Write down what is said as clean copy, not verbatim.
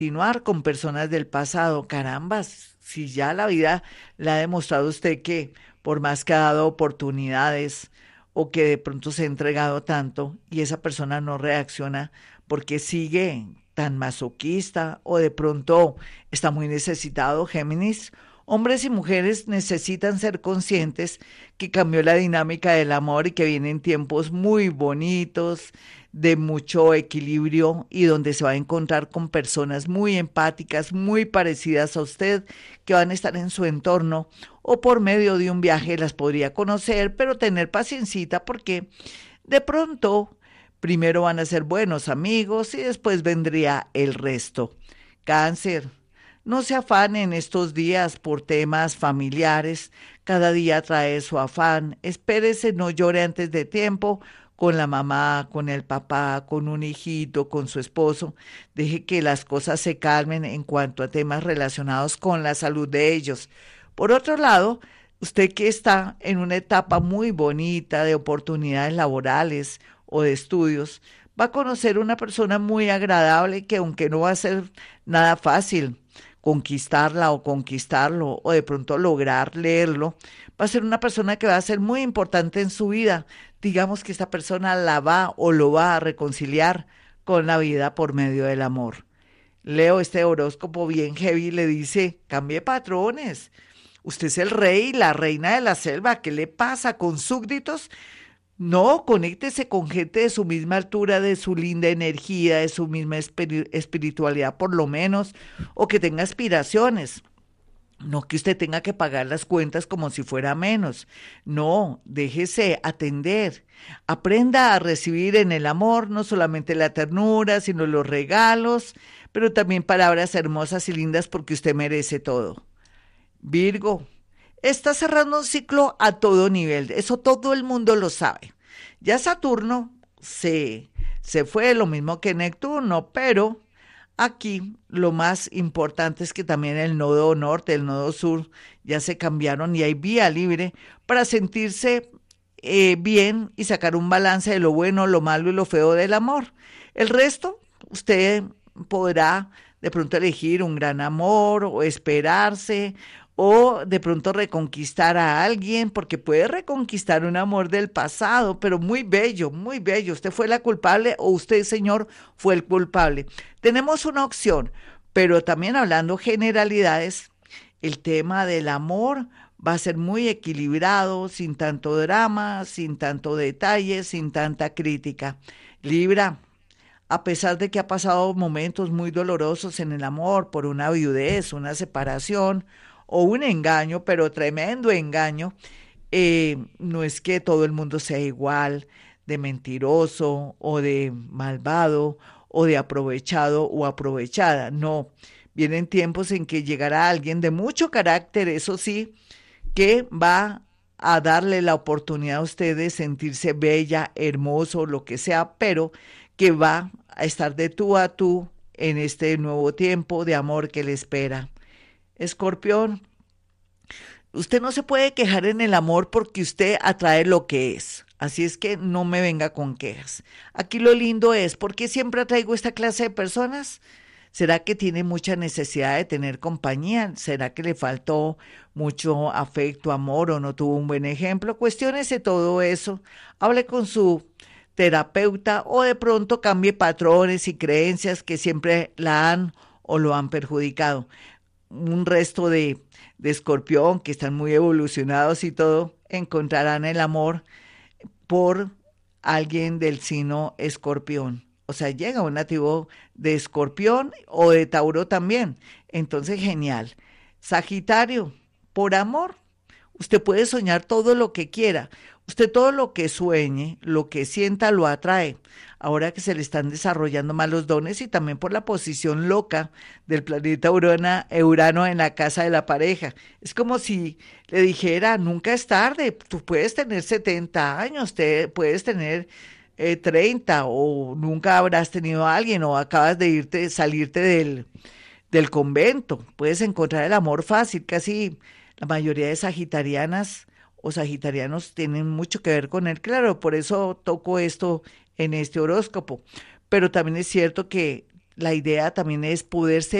Continuar con personas del pasado, carambas, si ya la vida le ha demostrado a usted que por más que ha dado oportunidades o que de pronto se ha entregado tanto y esa persona no reacciona porque sigue tan masoquista o de pronto está muy necesitado, Géminis. Hombres y mujeres necesitan ser conscientes que cambió la dinámica del amor y que vienen tiempos muy bonitos, de mucho equilibrio y donde se va a encontrar con personas muy empáticas, muy parecidas a usted, que van a estar en su entorno o por medio de un viaje las podría conocer, pero tener paciencita porque de pronto primero van a ser buenos amigos y después vendría el resto. Cáncer. No se afane en estos días por temas familiares. Cada día trae su afán. Espérese, no llore antes de tiempo con la mamá, con el papá, con un hijito, con su esposo. Deje que las cosas se calmen en cuanto a temas relacionados con la salud de ellos. Por otro lado, usted que está en una etapa muy bonita de oportunidades laborales o de estudios, va a conocer una persona muy agradable que aunque no va a ser nada fácil conquistarla o conquistarlo o de pronto lograr leerlo, va a ser una persona que va a ser muy importante en su vida. Digamos que esta persona la va o lo va a reconciliar con la vida por medio del amor. Leo este horóscopo bien heavy, le dice, cambie patrones. Usted es el rey, la reina de la selva. ¿Qué le pasa con súbditos? No, conéctese con gente de su misma altura, de su linda energía, de su misma espiritualidad por lo menos, o que tenga aspiraciones. No que usted tenga que pagar las cuentas como si fuera menos. No, déjese atender. Aprenda a recibir en el amor no solamente la ternura, sino los regalos, pero también palabras hermosas y lindas porque usted merece todo. Virgo, está cerrando un ciclo a todo nivel, eso todo el mundo lo sabe. Ya Saturno se fue, lo mismo que Neptuno, pero aquí lo más importante es que también el nodo norte, el nodo sur ya se cambiaron y hay vía libre para sentirse bien y sacar un balance de lo bueno, lo malo y lo feo del amor. El resto, usted podrá de pronto elegir un gran amor o esperarse o de pronto reconquistar a alguien, porque puede reconquistar un amor del pasado, pero muy bello, muy bello. Usted fue la culpable o usted, señor, fue el culpable. Tenemos una opción, pero también hablando generalidades, el tema del amor va a ser muy equilibrado, sin tanto drama, sin tanto detalle, sin tanta crítica. Libra, a pesar de que ha pasado momentos muy dolorosos en el amor por una viudez, una separación o un engaño, pero tremendo engaño, no es que todo el mundo sea igual, de mentiroso o de malvado o de aprovechado o aprovechada, no. Vienen tiempos en que llegará alguien de mucho carácter, eso sí, que va a darle la oportunidad a usted de sentirse bella, hermoso, lo que sea, pero que va a estar de tú a tú en este nuevo tiempo de amor que le espera. Escorpión, usted no se puede quejar en el amor porque usted atrae lo que es. Así es que no me venga con quejas. Aquí lo lindo es, ¿por qué siempre atraigo esta clase de personas? ¿Será que tiene mucha necesidad de tener compañía? ¿Será que le faltó mucho afecto, amor o no tuvo un buen ejemplo? Cuestiónese todo eso. Hable con su terapeuta o de pronto cambie patrones y creencias que siempre la han o lo han perjudicado. Un resto de escorpión que están muy evolucionados y todo, encontrarán el amor por alguien del signo escorpión. O sea, llega un nativo de escorpión o de Tauro también. Entonces, genial. Sagitario, por amor, usted puede soñar todo lo que quiera. Usted todo lo que sueñe, lo que sienta, lo atrae. Ahora que se le están desarrollando más los dones y también por la posición loca del planeta Urano en la casa de la pareja. Es como si le dijera, nunca es tarde, tú puedes tener 70 años, te puedes tener 30 o nunca habrás tenido a alguien o acabas de salirte del convento. Puedes encontrar el amor fácil, casi la mayoría de sagitarianas o sagitarianos tienen mucho que ver con él, claro, por eso toco esto en este horóscopo, pero también es cierto que la idea también es poderse